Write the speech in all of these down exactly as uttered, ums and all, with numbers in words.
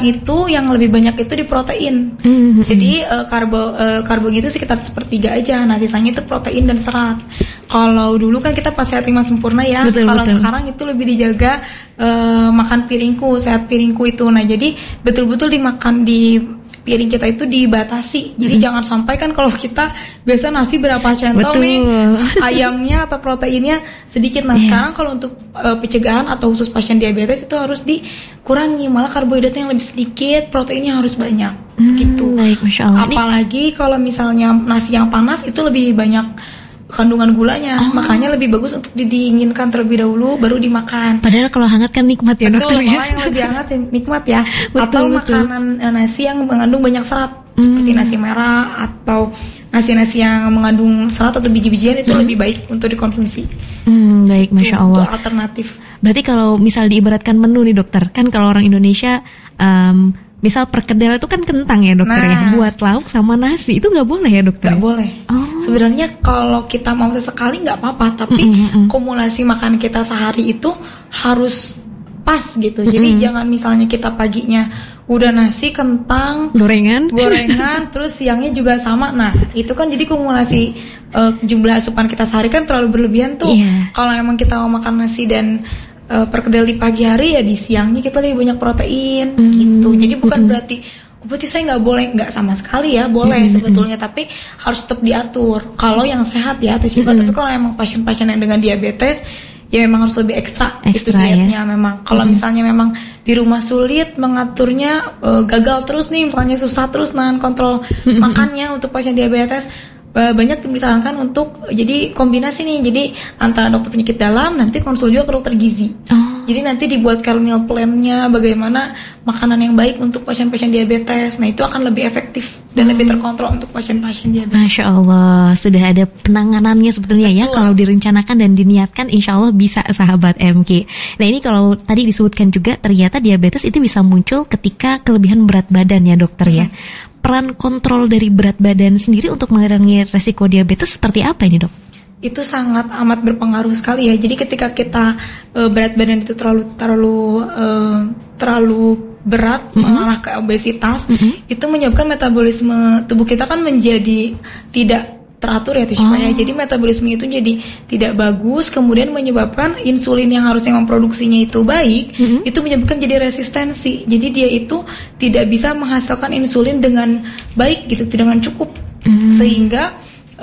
sekarang itu yang lebih banyak itu di protein. Mm-hmm. Jadi uh, karbo uh, karbonya itu sekitar sepertiga aja. Nah sisanya itu protein dan serat. Kalau dulu kan kita pas sehat lima sempurna ya. Kalau sekarang itu lebih dijaga uh, makan piringku, sehat piringku itu. Nah jadi betul-betul dimakan di piring kita itu dibatasi. Jadi mm-hmm. jangan sampai kan kalau kita biasa nasi berapa centong Betul. nih ayamnya atau proteinnya sedikit. Nah yeah. sekarang kalau untuk uh, pencegahan atau khusus pasien diabetes itu harus dikurangi, malah karbohidratnya yang lebih sedikit, proteinnya harus banyak. Mm, gitu. Baik, Masya Allah. Apalagi kalau misalnya nasi yang panas itu lebih banyak kandungan gulanya, oh. makanya lebih bagus untuk didinginkan terlebih dahulu baru dimakan. Padahal kalau hangat kan nikmat ya betul, dokter ya. Malah yang lebih hangat nikmat ya. betul, atau betul. makanan nasi yang mengandung banyak serat hmm. seperti nasi merah atau nasi-nasi yang mengandung serat atau biji-bijian itu hmm. lebih baik untuk dikonsumsi. Hmm, baik, Masya Allah. Itu alternatif. Berarti kalau misal diibaratkan menu nih dokter, kan kalau orang Indonesia um, misal perkedel itu kan kentang ya dokter nah, ya, buat lauk sama nasi itu nggak boleh ya dokter? Nggak boleh. Oh. Sebenarnya kalau kita mau sesekali nggak apa-apa, tapi mm-hmm. kumulasi makan kita sehari itu harus pas gitu. Mm-hmm. Jadi jangan misalnya kita paginya udah nasi, kentang, gorengan, gorengan, terus siangnya juga sama. Nah itu kan jadi kumulasi uh, jumlah asupan kita sehari kan terlalu berlebihan tuh. Yeah. Kalau emang kita mau makan nasi dan Uh, perkedel di pagi hari ya di siangnya kita lebih banyak protein mm. gitu. Jadi bukan mm. berarti oh, berarti saya nggak boleh, nggak sama sekali ya boleh mm. sebetulnya, tapi harus tetap diatur. Kalau yang sehat ya Teh Syifa, mm. tapi kalau emang pasien-pasien yang dengan diabetes ya memang harus lebih ekstra, ekstra itu dietnya ya? Memang. Kalau mm. misalnya memang di rumah sulit mengaturnya, uh, gagal terus nih, misalnya susah terus nahan kontrol mm. makannya untuk pasien diabetes. Banyak disarankan untuk jadi kombinasi nih, jadi antara dokter penyakit dalam nanti konsul juga ke dokter gizi. Oh. Jadi nanti dibuatkan meal plan-nya bagaimana makanan yang baik untuk pasien-pasien diabetes. Nah itu akan lebih efektif dan hmm. lebih terkontrol untuk pasien-pasien diabetes. Masya Allah, sudah ada penanganannya sebetulnya. Betul. Ya kalau direncanakan dan diniatkan insya Allah bisa sahabat M K. Nah ini kalau tadi disebutkan juga ternyata diabetes itu bisa muncul ketika kelebihan berat badan ya dokter hmm. ya. Peran kontrol dari berat badan sendiri untuk mengurangi resiko diabetes seperti apa ini dok? Itu sangat amat berpengaruh sekali ya. Jadi ketika kita e, berat badan itu terlalu terlalu e, terlalu berat mm-hmm. malah ke obesitas, mm-hmm. itu menyebabkan metabolisme tubuh kita kan menjadi tidak teratur ya Tisha, oh. ya. Jadi metabolisme itu jadi tidak bagus, kemudian menyebabkan insulin yang harusnya memproduksinya itu baik, mm-hmm. itu menyebabkan jadi resistensi. Jadi dia itu tidak bisa menghasilkan insulin dengan baik gitu, dengan cukup, mm-hmm. sehingga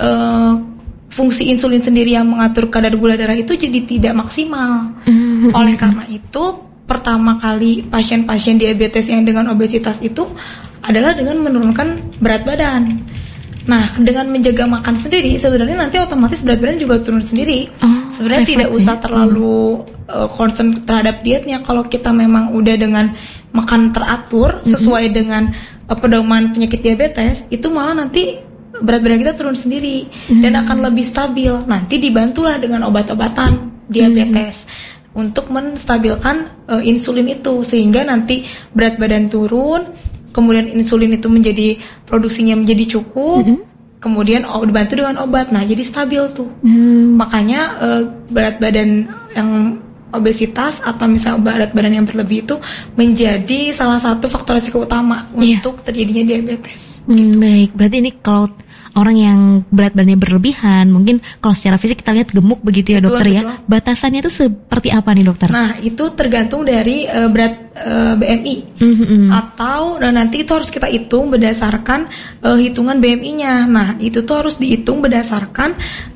uh, fungsi insulin sendiri yang mengatur kadar gula darah itu jadi tidak maksimal. Mm-hmm. Oleh karena itu, pertama kali pasien-pasien diabetes yang dengan obesitas itu adalah dengan menurunkan berat badan. Nah, dengan menjaga makan sendiri, sebenarnya nanti otomatis berat badan juga turun sendiri. Oh, sebenarnya tidak usah terlalu uh, concern terhadap dietnya. Kalau kita memang udah dengan makan teratur sesuai mm-hmm. dengan uh, pedoman penyakit diabetes, itu malah nanti berat badan kita turun sendiri mm-hmm. dan akan lebih stabil. Nanti dibantulah dengan obat-obatan diabetes mm-hmm. untuk menstabilkan uh, insulin itu sehingga nanti berat badan turun. Kemudian insulin itu menjadi produksinya menjadi cukup, mm-hmm. kemudian oh, dibantu dengan obat, nah jadi stabil tuh. Mm. Makanya uh, berat badan yang obesitas atau misalnya berat badan yang berlebih itu menjadi salah satu faktor risiko utama yeah. untuk terjadinya diabetes. Mm, gitu. Baik, berarti ini kalau orang yang berat badannya berlebihan, mungkin kalau secara fisik kita lihat gemuk begitu ya betul, dokter betul. Ya. Batasannya itu seperti apa nih dokter? Nah itu tergantung dari uh, berat uh, B M I mm-hmm. atau dan nanti itu harus kita hitung berdasarkan uh, hitungan B M I-nya. Nah itu tuh harus dihitung berdasarkan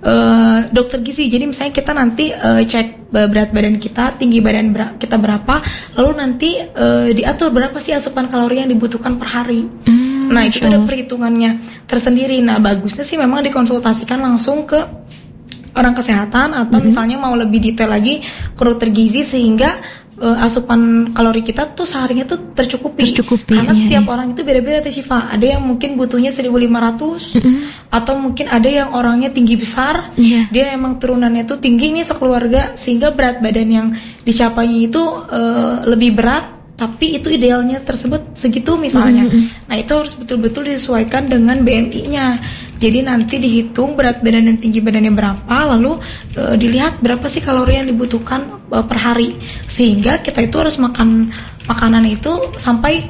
uh, dokter gizi. Jadi misalnya kita nanti uh, cek berat badan kita, tinggi badan ber- kita berapa, lalu nanti uh, diatur berapa sih asupan kalori yang dibutuhkan per hari. Mm. Nah itu ada perhitungannya tersendiri. Nah bagusnya sih memang dikonsultasikan langsung ke orang kesehatan atau mm-hmm. misalnya mau lebih detail lagi ke dokter gizi sehingga uh, asupan kalori kita tuh seharinya tuh tercukupi. tercukupi Karena iya, setiap iya. orang itu beda-beda Teh Syifa. Ada yang mungkin butuhnya seribu lima ratus mm-hmm. atau mungkin ada yang orangnya tinggi besar, yeah. dia emang turunannya tuh tinggi nih sekeluarga sehingga berat badan yang dicapainya itu uh, lebih berat. Tapi itu idealnya tersebut segitu misalnya. Mm-hmm. Nah itu harus betul-betul disesuaikan dengan B M I-nya. Jadi nanti dihitung berat badan dan tinggi badannya berapa, lalu e, dilihat berapa sih kalori yang dibutuhkan e, per hari. Sehingga kita itu harus makan makanan itu sampai kalori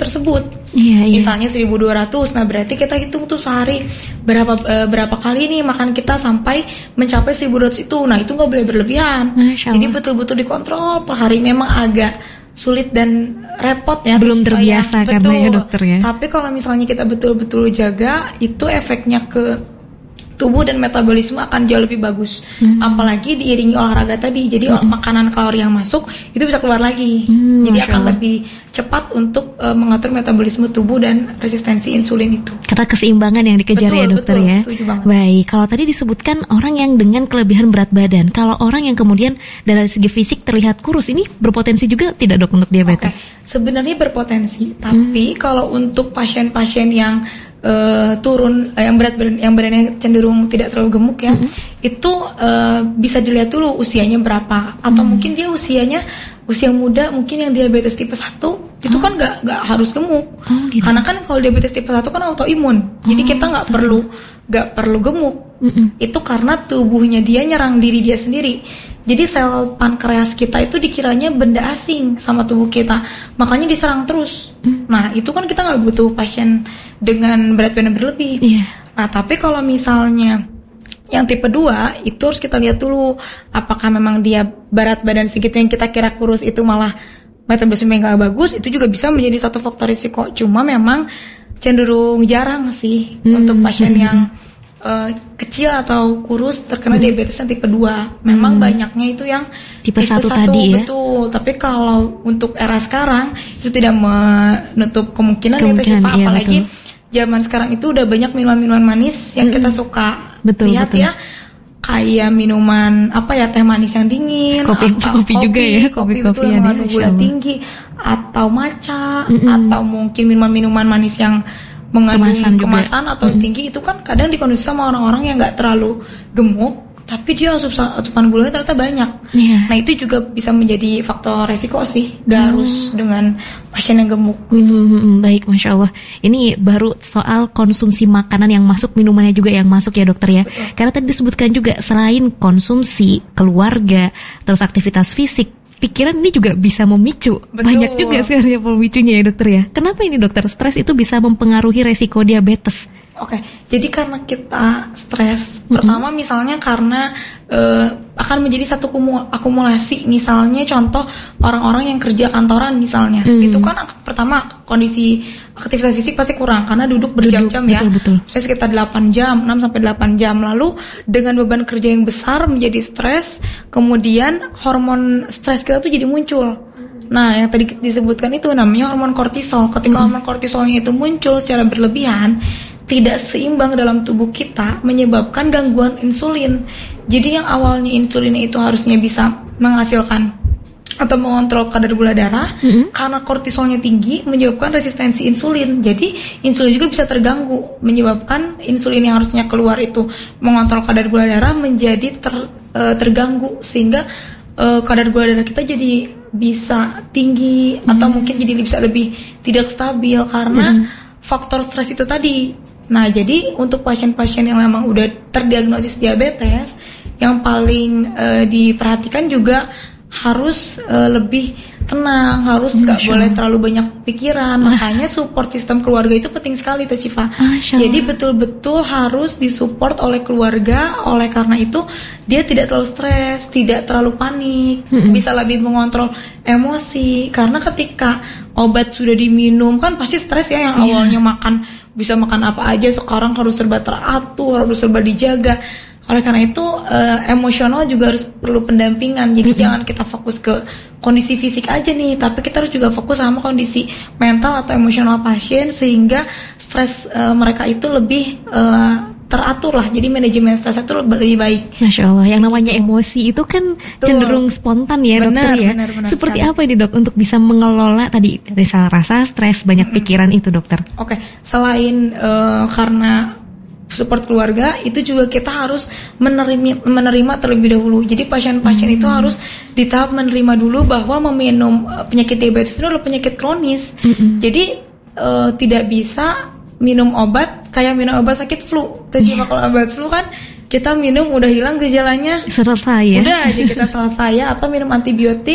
tersebut. Iya, iya. Misalnya seribu dua ratus, nah berarti kita hitung tuh sehari berapa e, berapa kali nih makan kita sampai mencapai seribu dua ratus itu. Nah itu nggak boleh berlebihan. Jadi betul-betul dikontrol per hari. Memang agak sulit dan repot ya, belum terbiasa supaya, karena betul. ya dokter ya. Tapi kalau misalnya kita betul-betul jaga, itu efeknya ke tubuh dan metabolisme akan jauh lebih bagus. Hmm. Apalagi diiringi olahraga tadi. Jadi hmm. makanan kalori yang masuk itu bisa keluar lagi. Hmm, Jadi akan Allah. lebih cepat untuk uh, mengatur metabolisme tubuh dan resistensi insulin itu. Karena keseimbangan yang dikejar betul, ya dokter betul, ya. Setuju banget. Baik, kalau tadi disebutkan orang yang dengan kelebihan berat badan, kalau orang yang kemudian dari segi fisik terlihat kurus, ini berpotensi juga tidak dok untuk diabetes? Okay. Sebenarnya berpotensi, tapi hmm. kalau untuk pasien-pasien yang Uh, turun uh, yang berat badan, yang badannya cenderung tidak terlalu gemuk ya, mm-hmm. itu uh, bisa dilihat dulu usianya berapa, atau mm. mungkin dia usianya usia muda, mungkin yang diabetes tipe satu oh. itu kan nggak nggak harus gemuk, oh, gitu. Karena kan kalau diabetes tipe satu kan autoimun, oh, jadi kita nggak perlu nggak perlu gemuk, mm-hmm. itu karena tubuhnya dia nyerang diri dia sendiri. Jadi sel pankreas kita itu dikiranya benda asing sama tubuh kita, makanya diserang terus. Mm. Nah itu kan kita nggak butuh pasien dengan berat badan berlebih. Yeah. Nah tapi kalau misalnya yang tipe dua itu harus kita lihat dulu apakah memang dia berat badan segitu yang kita kira kurus itu malah metabolisme yang nggak bagus, itu juga bisa menjadi satu faktor risiko. Cuma memang cenderung jarang sih mm. untuk pasien yang Uh, kecil atau kurus terkena hmm. diabetesnya tipe dua. Memang hmm. banyaknya itu yang tipe, tipe satu tadi ya. Betul. Tapi kalau untuk era sekarang itu tidak menutup kemungkinan, kemungkinan ya Teh, iya, apalagi betul. Zaman sekarang itu udah banyak minuman-minuman manis yang hmm. kita suka betul, lihat betul. ya. Kayak minuman apa ya, teh manis yang dingin, kopi, atau kopi, kopi juga ya, kopi, kopi betul yang mengandung gula tinggi, atau matcha, mm-hmm. atau mungkin minuman-minuman manis yang mengandung kemasan, kemasan atau mm-hmm. tinggi, itu kan kadang dikonsumsi sama orang-orang yang nggak terlalu gemuk, tapi dia asupan, asupan gulanya ternyata banyak. Yeah. Nah itu juga bisa menjadi faktor resiko sih, gak mm. harus dengan pasien yang gemuk. Gitu. Mm-hmm. Baik, Masya Allah. Ini baru soal konsumsi makanan yang masuk, minumannya juga yang masuk ya dokter ya. Betul. Karena tadi disebutkan juga selain konsumsi, keluarga, terus aktivitas fisik, pikiran ini juga bisa memicu. Betul. Banyak juga sebenarnya pemicunya ya dokter ya. Kenapa ini dokter? Stres itu bisa mempengaruhi resiko diabetes. Oke, jadi karena kita stres, mm-hmm. pertama misalnya karena uh, akan menjadi satu kumul- akumulasi. Misalnya contoh orang-orang yang kerja kantoran misalnya, mm-hmm. itu kan pertama kondisi aktivitas fisik pasti kurang karena duduk berjam-jam duduk, ya. Betul-betul. Saya sekitar delapan jam, enam sampai delapan jam. Lalu dengan beban kerja yang besar menjadi stres, kemudian hormon stres kita tuh jadi muncul. Nah, yang tadi disebutkan itu namanya hormon kortisol. Ketika mm-hmm. hormon kortisolnya itu muncul secara berlebihan, tidak seimbang dalam tubuh kita, menyebabkan gangguan insulin. Jadi yang awalnya insulinnya itu harusnya bisa menghasilkan atau mengontrol kadar gula darah, mm-hmm. karena kortisolnya tinggi menyebabkan resistensi insulin. Jadi insulin juga bisa terganggu, menyebabkan insulin yang harusnya keluar itu mengontrol kadar gula darah menjadi ter, uh, terganggu, sehingga uh, kadar gula darah kita jadi bisa tinggi, mm-hmm. atau mungkin jadi bisa lebih tidak stabil karena mm-hmm. faktor stres itu tadi. Nah, jadi untuk pasien-pasien yang memang udah terdiagnosis diabetes, yang paling uh, diperhatikan juga harus uh, lebih tenang, harus nggak boleh terlalu banyak pikiran. Wah. Makanya support sistem keluarga itu penting sekali, Teh Syifa. Jadi betul-betul harus disupport oleh keluarga. Oleh karena itu dia tidak terlalu stres, tidak terlalu panik, mm-hmm. bisa lebih mengontrol emosi. Karena ketika obat sudah diminum kan pasti stres ya, yang awalnya yeah. makan bisa makan apa aja, sekarang harus serba teratur, harus serba dijaga. Oleh karena itu uh, emosional juga harus perlu pendampingan. Jadi mm-hmm. jangan kita fokus ke kondisi fisik aja nih, tapi kita harus juga fokus sama kondisi mental atau emosional pasien, sehingga stres uh, mereka itu lebih uh, teratur lah. Jadi manajemen stres itu lebih baik. Masya Allah, yang namanya emosi itu kan Tuh. cenderung spontan ya benar, dokter ya. Benar, benar Seperti sekali. Apa ini dok untuk bisa mengelola tadi rasa stres, banyak mm-hmm. pikiran itu dokter? Oke, okay. Selain uh, karena support keluarga, itu juga kita harus menerima, menerima terlebih dahulu. Jadi pasien-pasien hmm. itu harus di tahap menerima dulu bahwa meminum uh, penyakit diabetes itu adalah penyakit kronis. Hmm. Jadi uh, tidak bisa minum obat kayak minum obat sakit flu. Terus yeah. kalau obat flu kan kita minum udah hilang gejalanya, selesai ya. Udah aja kita selesai ya. Atau minum antibiotik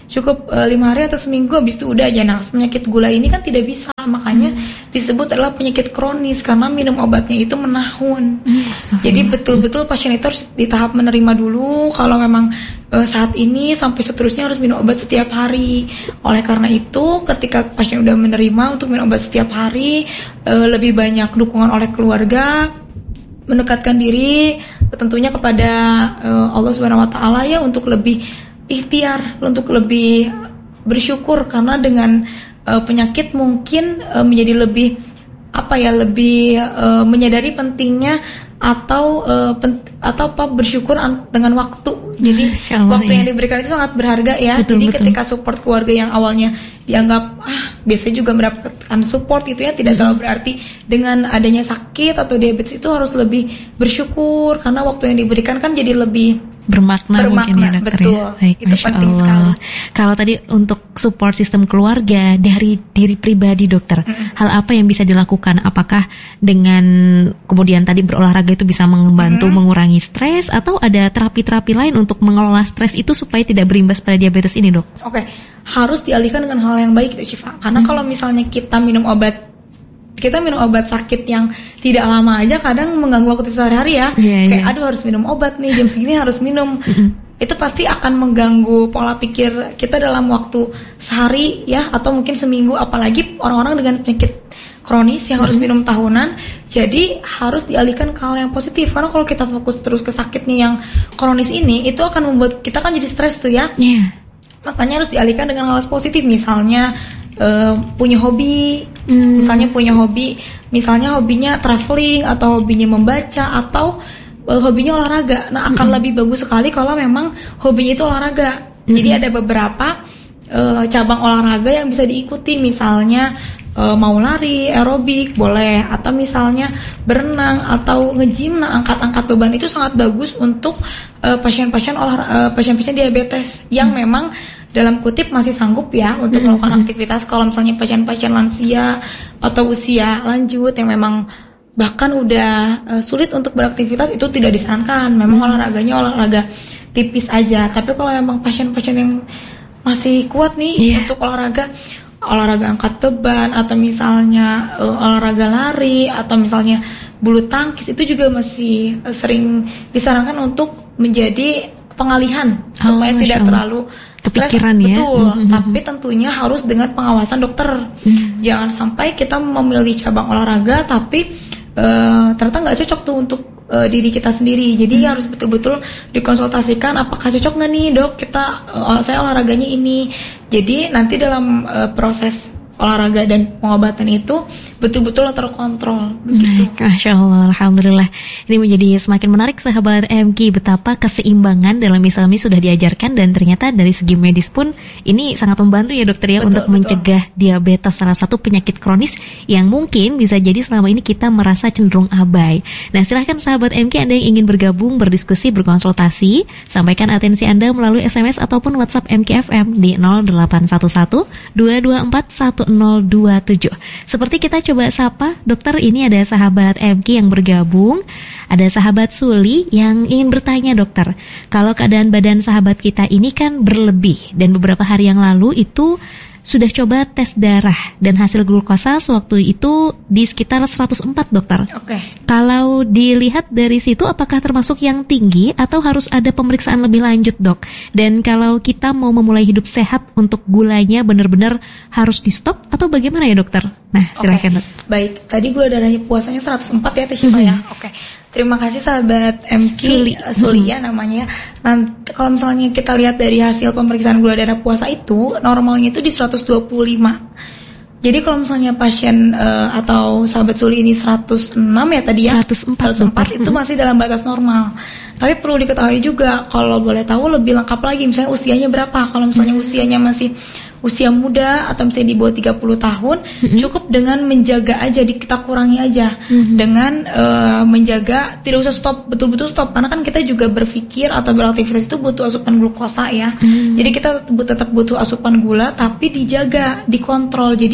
cukup uh, lima hari atau seminggu habis itu udah aja. Nah, penyakit gula ini kan tidak bisa, makanya hmm. disebut adalah penyakit kronis karena minum obatnya itu menahun. Hmm, Jadi betul-betul pasien itu harus di tahap menerima dulu kalau memang uh, saat ini sampai seterusnya harus minum obat setiap hari. Oleh karena itu, ketika pasien udah menerima untuk minum obat setiap hari, uh, lebih banyak dukungan oleh keluarga, mendekatkan diri tentunya kepada uh, Allah Subhanahu wa taala ya, untuk lebih ikhtiar, untuk lebih bersyukur karena dengan uh, penyakit mungkin uh, menjadi lebih apa ya, lebih uh, menyadari pentingnya atau uh, pen, atau apa bersyukur an- dengan waktu. Jadi ya Allah, waktu ya. yang diberikan itu sangat berharga ya. Betul, Jadi betul. ketika support keluarga yang awalnya dianggap ah biasanya juga mendapatkan support itu ya, tidak hmm. terlalu berarti. Dengan adanya sakit atau diabetes itu harus lebih bersyukur karena waktu yang diberikan kan jadi lebih bermakna, bermakna mungkin ya dokter. Betul, ya. Baik, itu penting Allah. sekali. Kalau tadi untuk support sistem keluarga dari diri pribadi dokter, mm-hmm. hal apa yang bisa dilakukan? Apakah dengan kemudian tadi berolahraga itu bisa membantu mm-hmm. mengurangi stres, atau ada terapi-terapi lain untuk mengelola stres itu supaya tidak berimbas pada diabetes ini, dok? Oke, okay. harus dialihkan dengan hal yang baik, Syifa. Karena mm-hmm. kalau misalnya kita minum obat kita minum obat sakit yang tidak lama aja kadang mengganggu aktivitas sehari-hari ya. Yeah, Kayak yeah. aduh harus minum obat nih, jam segini harus minum. Mm-hmm. Itu pasti akan mengganggu pola pikir kita dalam waktu sehari ya, atau mungkin seminggu, apalagi orang-orang dengan penyakit kronis yang mm-hmm. harus minum tahunan. Jadi harus dialihkan ke hal yang positif, karena kalau kita fokus terus ke sakitnya yang kronis ini, itu akan membuat kita kan jadi stres tuh ya. Yeah. Makanya harus dialihkan dengan hal positif, misalnya Uh, punya hobi, hmm. misalnya punya hobi, misalnya hobinya traveling atau hobinya membaca atau uh, hobinya olahraga. Nah, akan hmm. lebih bagus sekali kalau memang hobinya itu olahraga. Hmm. Jadi ada beberapa uh, cabang olahraga yang bisa diikuti, misalnya uh, mau lari, aerobik boleh, atau misalnya berenang atau nge-gym. Nah, angkat-angkat beban itu sangat bagus untuk uh, pasien-pasien olah, uh, pasien-pasien diabetes yang hmm. memang dalam kutip masih sanggup ya untuk mm-hmm. melakukan aktivitas. Kalau misalnya pasien-pasien lansia atau usia lanjut yang memang bahkan udah uh, sulit untuk beraktivitas, itu tidak disarankan. Memang mm-hmm. olahraganya olahraga tipis aja. Tapi kalau memang pasien-pasien yang masih kuat nih yeah. untuk olahraga, olahraga angkat beban atau misalnya uh, olahraga lari atau misalnya bulu tangkis, itu juga masih uh, sering disarankan untuk menjadi pengalihan oh, supaya tidak Allah. terlalu kepikiran ya. Betul, mm-hmm. tapi tentunya harus dengan pengawasan dokter. Mm-hmm. Jangan sampai kita memilih cabang olahraga tapi uh, ternyata nggak cocok tuh untuk uh, diri kita sendiri. Jadi mm-hmm. harus betul-betul dikonsultasikan apakah cocok nggak nih dok kita uh, saya olahraganya ini. Jadi nanti dalam uh, proses olahraga dan pengobatan itu betul-betul terkontrol begitu. Baik, Masya Allah, Alhamdulillah. Ini menjadi semakin menarik sahabat M K, betapa keseimbangan dalam Islami sudah diajarkan, dan ternyata dari segi medis pun ini sangat membantu ya dokter ya, betul, untuk betul. mencegah diabetes, salah satu penyakit kronis yang mungkin bisa jadi selama ini kita merasa cenderung abai. Nah, silahkan sahabat M K, Anda yang ingin bergabung, berdiskusi, berkonsultasi, sampaikan atensi Anda melalui S M S ataupun WhatsApp M K F M di nol delapan satu satu dua dua empat satu nol dua tujuh. Seperti kita coba sapa dokter, ini ada sahabat M K yang bergabung. Ada sahabat Suli yang ingin bertanya dokter, kalau keadaan badan sahabat kita ini kan berlebih, dan beberapa hari yang lalu itu sudah coba tes darah dan hasil glukosa sewaktu itu di sekitar seratus empat dokter. Oke. Okay. Kalau dilihat dari situ, apakah termasuk yang tinggi atau harus ada pemeriksaan lebih lanjut dok? Dan kalau kita mau memulai hidup sehat, untuk gulanya benar-benar harus di stop atau bagaimana ya dokter? Nah, silakan. Okay. Baik, tadi gula darahnya puasanya seratus empat ya Teh Syifa mm-hmm. ya. Oke. Okay. Terima kasih sahabat M K Suli, Suli ya namanya. Nanti kalau misalnya kita lihat dari hasil pemeriksaan gula darah puasa itu, normalnya itu di seratus dua puluh lima. Jadi kalau misalnya pasien uh, atau sahabat Suli ini seratus enam ya tadi ya, seratus empat, seratus empat itu masih dalam batas normal. Tapi perlu diketahui juga, kalau boleh tahu lebih lengkap lagi, misalnya usianya berapa. Kalau misalnya usianya masih usia muda atau misalnya di bawah tiga puluh tahun, mm-hmm. cukup dengan menjaga aja, di, kita kurangi aja mm-hmm. dengan uh, menjaga, tidak usah stop, betul-betul stop, karena kan kita juga berpikir atau beraktivitas itu butuh asupan glukosa ya. Mm-hmm. Jadi kita tetap butuh asupan gula, tapi dijaga, dikontrol. Jadi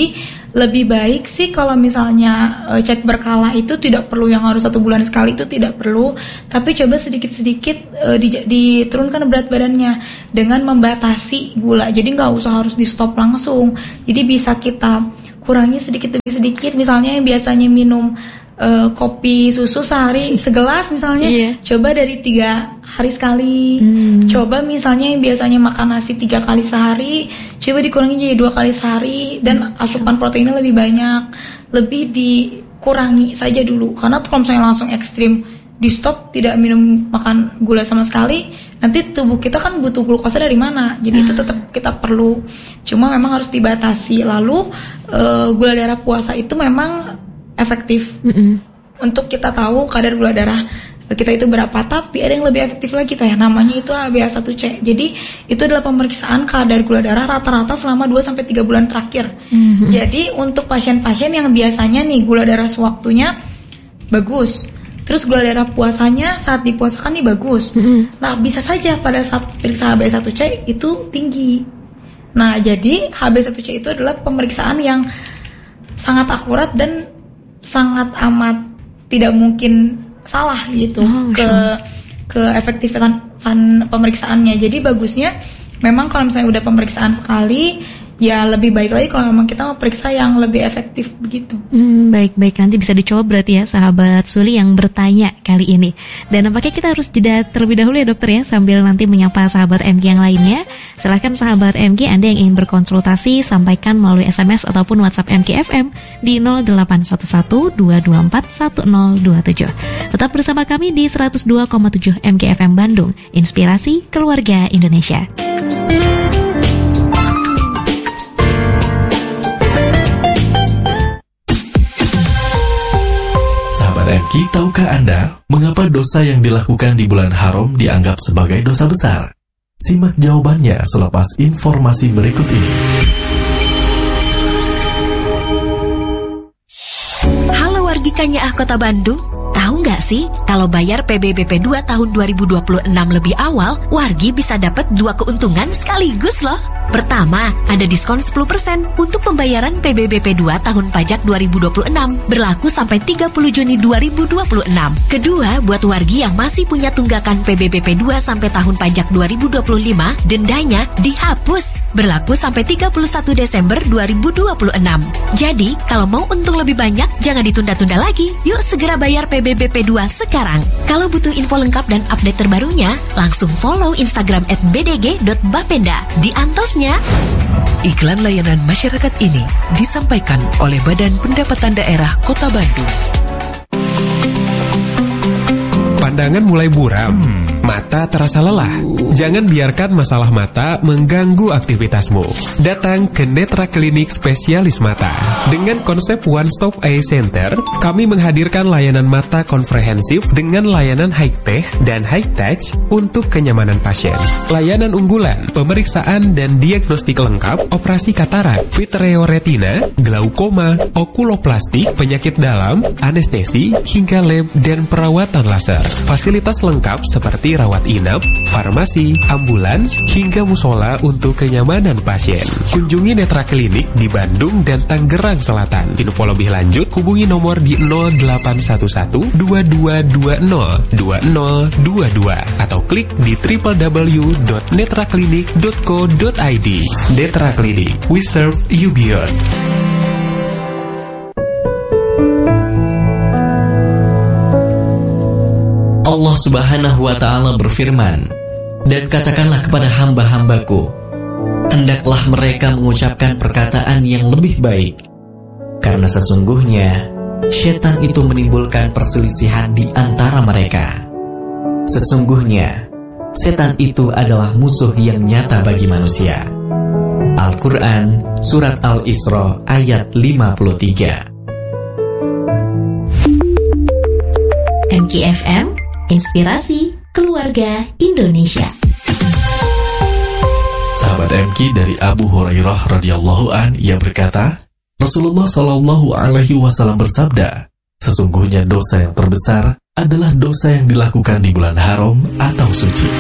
lebih baik sih kalau misalnya uh, cek berkala itu tidak perlu yang harus satu bulan sekali, itu tidak perlu, tapi coba sedikit-sedikit uh, di, diturunkan berat badannya dengan membatasi gula. Jadi nggak usah harus di stop langsung, jadi bisa kita kurangi sedikit demi sedikit. Misalnya yang biasanya minum Uh, kopi susu sehari segelas misalnya, yeah. coba dari tiga hari sekali. Hmm. Coba misalnya yang biasanya makan nasi tiga kali sehari, coba dikurangi jadi dua kali sehari, dan hmm. asupan proteinnya lebih banyak. Lebih dikurangi saja dulu, karena kalau misalnya langsung ekstrim di stop tidak minum makan gula sama sekali, nanti tubuh kita kan butuh glukosa dari mana? Jadi hmm. itu tetap kita perlu, cuma memang harus dibatasi. Lalu uh, gula darah puasa itu memang efektif mm-hmm. untuk kita tahu kadar gula darah kita itu berapa, tapi ada yang lebih efektif lagi ya, namanya itu H b A satu C. Jadi itu adalah pemeriksaan kadar gula darah rata-rata selama dua sampai tiga bulan terakhir. Mm-hmm. Jadi untuk pasien-pasien yang biasanya nih gula darah sewaktunya bagus, terus gula darah puasanya saat dipuasakan nih bagus, mm-hmm. nah bisa saja pada saat periksa H b A satu C itu tinggi. Nah jadi H b A satu C itu adalah pemeriksaan yang sangat akurat dan sangat amat tidak mungkin salah gitu oh, ke sure. ke efektifan pemeriksaannya. Jadi bagusnya memang kalau misalnya udah pemeriksaan sekali, ya lebih baik lagi kalau memang kita mau periksa yang lebih efektif begitu. Hmm, baik-baik, nanti bisa dicoba berarti ya sahabat Suli yang bertanya kali ini. Dan nampaknya kita harus jeda terlebih dahulu ya dokter ya, sambil nanti menyapa sahabat M G yang lainnya. Silahkan sahabat M G, Anda yang ingin berkonsultasi sampaikan melalui S M S ataupun WhatsApp M G F M di nol delapan satu satu dua dua empat satu nol dua tujuh. Tetap bersama kami di seratus dua koma tujuh M G F M Bandung, Inspirasi Keluarga Indonesia. M K, tahukah Anda mengapa dosa yang dilakukan di bulan haram dianggap sebagai dosa besar? Simak jawabannya selepas informasi berikut ini. Halo wargi Kanyaah Kota Bandung, tahu nggak sih kalau bayar P B B P dua tahun dua ribu dua puluh enam lebih awal, wargi bisa dapat dua keuntungan sekaligus loh. Pertama, ada diskon sepuluh persen untuk pembayaran P B B P dua tahun pajak dua ribu dua puluh enam, berlaku sampai tiga puluh Juni dua ribu dua puluh enam. Kedua, buat wargi yang masih punya tunggakan P B B P dua sampai tahun pajak dua ribu dua puluh lima, dendanya dihapus, berlaku sampai tiga puluh satu Desember dua ribu dua puluh enam. Jadi, kalau mau untung lebih banyak, jangan ditunda-tunda lagi. Yuk segera bayar P B B P dua sekarang. Kalau butuh info lengkap dan update terbarunya, langsung follow Instagram at b d g dot bapenda. Di antosnya. Iklan layanan masyarakat ini disampaikan oleh Badan Pendapatan Daerah Kota Bandung. Pandangan mulai buram, mata terasa lelah. Jangan biarkan masalah mata mengganggu aktivitasmu. Datang ke Netra Klinik Spesialis Mata. Dengan konsep One Stop Eye Center, kami menghadirkan layanan mata komprehensif dengan layanan high-tech dan high-touch untuk kenyamanan pasien. Layanan unggulan, pemeriksaan dan diagnostik lengkap, operasi katarak, vitreoretina, glaukoma, okuloplastik, penyakit dalam, anestesi, hingga lab dan perawatan laser. Fasilitas lengkap seperti rawat inap, farmasi, ambulans, hingga musola untuk kenyamanan pasien. Kunjungi Netra Klinik di Bandung dan Tangerang Selatan. Info lebih lanjut hubungi nomor di nol delapan satu satu dua dua dua nol dua nol dua dua atau klik di w w w dot netra klinik dot co dot i d. Netra Klinik, we serve you beyond. Allah Subhanahu wa Ta'ala berfirman, "Dan katakanlah kepada hamba-hambaku, hendaklah mereka mengucapkan perkataan yang lebih baik, karena sesungguhnya syaitan itu menimbulkan perselisihan di antara mereka. Sesungguhnya setan itu adalah musuh yang nyata bagi manusia." Al-Quran, Surat Al-Isra ayat lima puluh tiga. M K F M, Inspirasi Keluarga Indonesia. Sahabat M K, dari Abu Hurairah radhiyallahu an, ia berkata, Rasulullah shallallahu alaihi wasallam bersabda, sesungguhnya dosa yang terbesar adalah dosa yang dilakukan di bulan haram atau suci.